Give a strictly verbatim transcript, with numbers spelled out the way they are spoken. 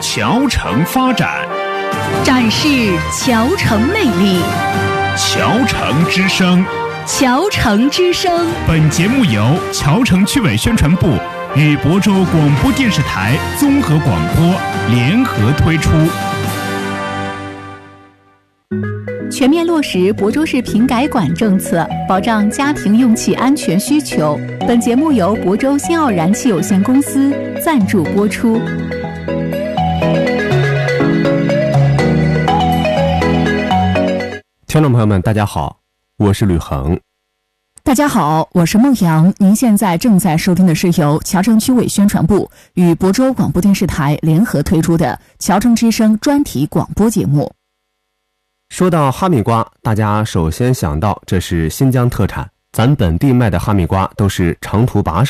侨城发展， 展示侨城魅力。 侨城之声， 侨城之声。 本节目由侨城区委宣传部与亳州广播电视台综合广播联合推出。 全面落实亳州市品改管政策，保障家庭用气安全需求。本节目由亳州新奥燃气有限公司赞助播出。 听众朋友们，大家好，我是吕恒。 大家好，我是孟阳。您现在正在收听的是由侨城区委宣传部与亳州广播电视台联合推出的侨城之声专题广播节目。 说到哈密瓜，大家首先想到这是新疆特产，咱本地卖的哈密瓜都是长途跋涉